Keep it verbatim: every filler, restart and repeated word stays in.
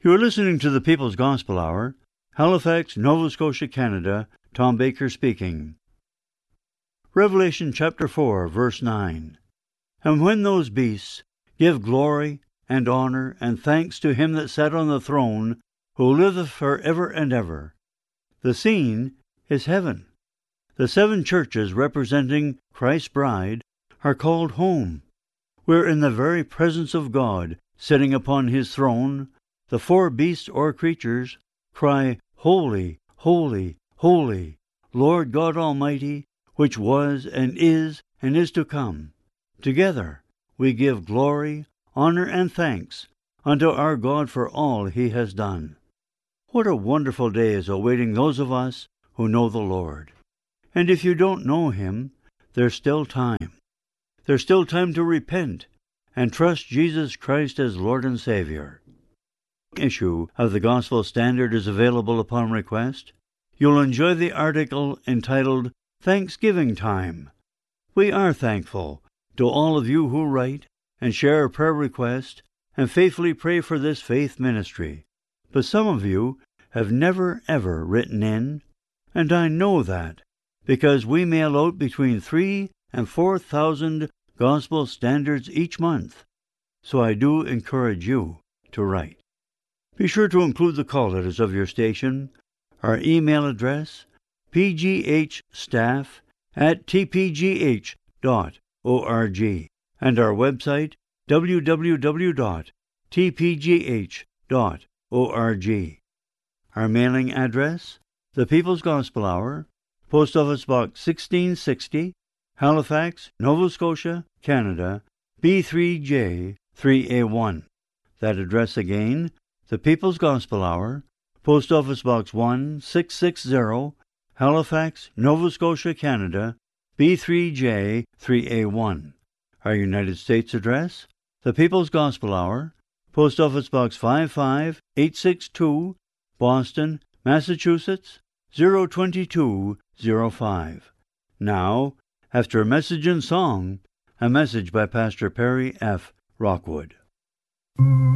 You are listening to the People's Gospel Hour, Halifax, Nova Scotia, Canada. Tom Baker speaking. Revelation chapter four, verse nine. And when those beasts give glory and honor and thanks to him that sat on the throne, who liveth for ever and ever. The scene is heaven. The seven churches representing Christ's bride are called home. We're in the very presence of God, sitting upon his throne. The four beasts or creatures cry, Holy, holy, holy, Lord God Almighty, which was and is and is to come. Together we give glory, honor, and thanks unto our God for all he has done. What a wonderful day is awaiting those of us who know the Lord. And if you don't know him, there's still time. There's still time to repent and trust Jesus Christ as Lord and Savior. Issue of the Gospel Standard is available upon request. You'll enjoy the article entitled Thanksgiving Time. We are thankful to all of you who write and share a prayer request and faithfully pray for this faith ministry. But some of you have never ever written in, and I know that because we mail out between three and four thousand Gospel Standards each month. So I do encourage you to write. Be sure to include the call letters of your station, our email address, p g h staff at t p g h dot org, and our website, w w w dot t p g h dot org. Our mailing address, The People's Gospel Hour, Post Office Box sixteen sixty, Halifax, Nova Scotia, Canada, B three J three A one. That address again, The People's Gospel Hour, Post Office Box one six six zero, Halifax, Nova Scotia, Canada, B three J three A one. Our United States address, The People's Gospel Hour, Post Office Box five five eight six two, Boston, Massachusetts, zero two two zero five. Now, after a message and song, a message by Pastor Perry F. Rockwood.